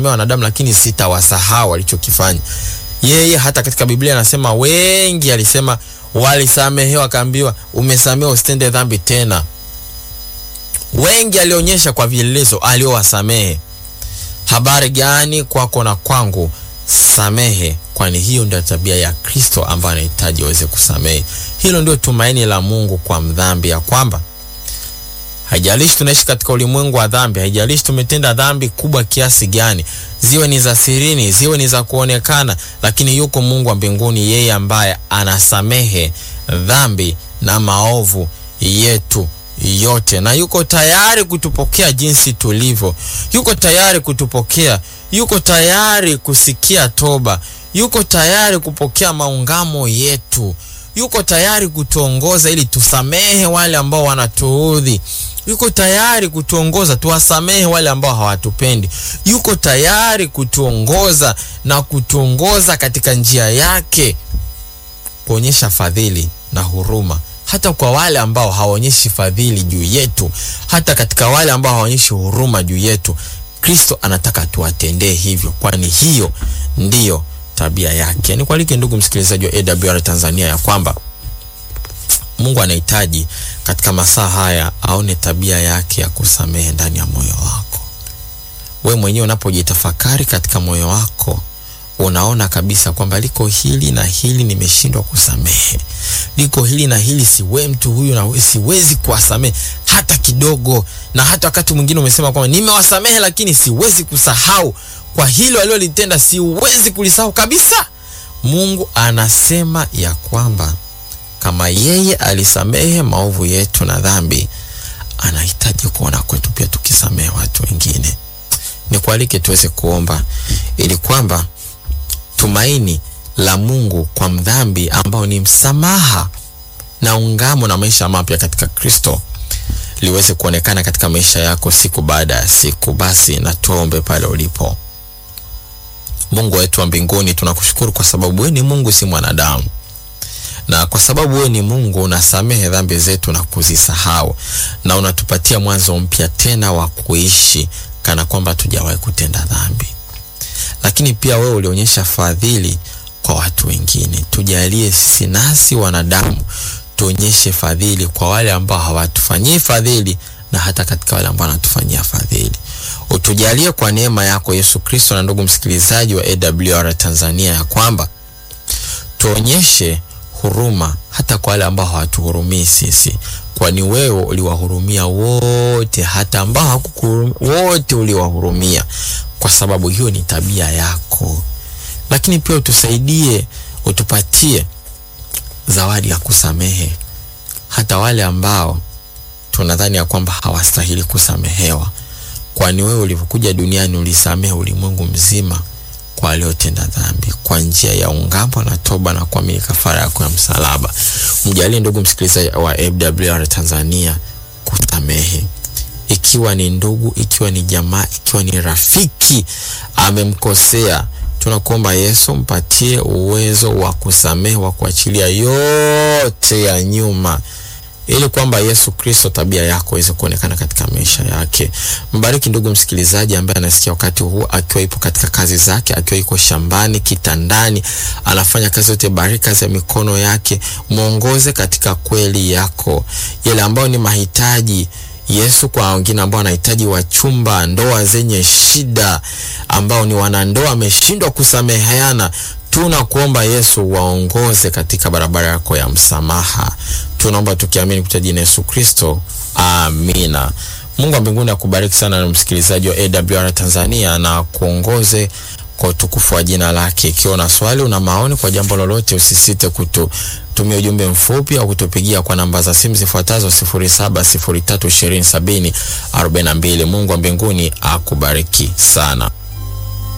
wanadamu, lakini sitawasahau walichokifanya. Yeye hata katika Biblia anasema wengi alisema walisamehewa, akaambiwa umesamehewa usitende dhambi tena. Wengi alionyesha kwa vielelezo aliowasamehe. Habari gani kwako na kwangu? Samehe, kwani hiyo ndio tabia ya Kristo ambaye anahitaji aweze kusamehe. Hilo ndio tumaini la Mungu kwa mdhambi, ya kwamba haijalishi tunaishi katika ulimwengu wa dhambi, haijalishi tumetenda dhambi kubwa kiasi gani, ziwe ni za sirini, ziwe ni za kuonekana, lakini yuko Mungu wa mbinguni, yeye ambaye anasamehe dhambi na maovu yetu yote, na yuko tayari kutupokea jinsi tulivyo. Yuko tayari kutupokea, yuko tayari kusikia toba, yuko tayari kupokea maungamo yetu, yuko tayari kutuongoza ili tusamehe wale ambao wanatuudhi, yuko tayari kutuongoza tuwasamehe wale ambao hawatupendi, yuko tayari kutuongoza na kutuongoza katika njia yake, kuonyesha fadhili na huruma hata kwa wale ambao hawaonyeshi fadhili juu yetu, hata katika wale ambao hawaonyeshi huruma juu yetu. Kristo anataka tuwatendee hivyo, kwani hiyo ndiyo tabia yake. Nikualike ndugu msikilizaji wa AWR Tanzania, ya kwamba Mungu anahitaji katika masaa haya aone tabia yake ya kusamehe ndani ya moyo wako. Wewe mwenyewe unapojitafakari katika moyo wako, unaona kabisa kwamba liko hili na hili nimeshindwa kusamehe, liko hili na hili mtu huyu na siwezi kuwasamehe hata kidogo, na hata wakati mwingine umesema kwamba nimewasamehe lakini siwezi kusahau kwa hilo alilolitenda, siwezi kulisahau kabisa. Mungu anasema ya kwamba kama yeye alisamehe maovu yetu na dhambi, anahitaji kuona kwetu pia tukisamehe watu wengine. Nikualike tuweze kuomba ili kwamba tumaini la Mungu kwa mdhambi ambao ni msamaha na ungamo na maisha mapya katika Kristo liweze kuonekana katika maisha yako siku baada ya siku. Basi na tuombe pale ulipo. Mungu wetu wa mbinguni, tunakushukuru kwa sababu wewe ni Mungu, si mwanadamu. Na kwa sababu wewe ni Mungu, unasamehe dhambi zetu na kuzisahau, na unatupatia mwanzo mpya tena wa kuishi kana kwamba tujawahi kutenda dhambi. Lakini pia wewe ulionyesha fadhili kwa watu wengine. Tujalie sisi nasi wanadamu tuonyeshe fadhili kwa wale ambao hawatufanyii fadhili, na hata katika wale ambao wanatufanyia fadhili. Utujalie kwa neema yako Yesu Kristo. Na ndugu msikilizaji wa AWR Tanzania, ya kwamba tuonyeshe huruma hata kwa wale ambao hawatuhurumii sisi, kwani wewe uliwahurumia wote, hata ambao hawakuhurumia wote uliwahurumia, kwa sababu hiyo ni tabia yako. Lakini pia utusaidie, utupatie zawadi ya kusamehe hata wale ambao tunadhani ya kwamba hawastahili kusamehewa, kwani wewe ulivyokuja duniani ulisamehe ulimwengu mzima kwa waliotenda dhambi kwa njia ya ungamo na toba na kuamini kafara yako ya msalaba. Mjalie ndugu msikilizaji wa AWR Tanzania kusamehe, ikiwa ni ndugu, ikiwa ni jamaa, ikiwa ni rafiki amemkosea. Tunakuomba Yesu, mpatie uwezo wa kusamehe, wa kuachilia yote ya nyuma, ili kwamba Yesu Kristo tabia yako iweze kuonekana katika maisha yake. Mbariki ndugu msikilizaji ambaye anasikia wakati huu akiwa ipo katika kazi zake, akiwa yuko shambani, kitandani, anafanya kazi yote. Bariki kazi ya mikono yake, muongoze katika kweli yako. Yale ambao ni mahitaji Yesu, kwa wengine ambao wanahitaji wachumba, ndoa zenye shida, ambao ni wanandoa wameshindwa kusameheana, tunakuomba Yesu waongoze katika barabara yako ya msamaha. Tunaomba tukiamini kupitia jina Yesu Kristo. Amina. Mungu wa mbinguni akubariki sana na msikilizaji wa AWR Tanzania, na kuongoze kwa utukufu wa jina lake. Ikiwa na swali, una maoni kwa jambo lolote, usisite kutumia ujumbe mfupi au kutupigia kwa namba za simu zifuatazo 0703207042. Mungu wa mbinguni akubariki sana.